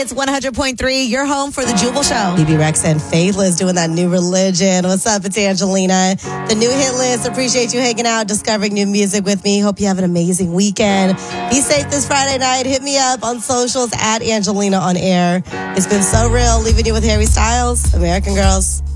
Hits 100.3, your home for the Jubal Show. BB Rex and Faithless doing that new religion. What's up? It's Angelina. The new hit list. Appreciate you hanging out, discovering new music with me. Hope you have an amazing weekend. Be safe this Friday night. Hit me up on socials at Angelina on air. It's been so real. Leaving you with Harry Styles, American Girls.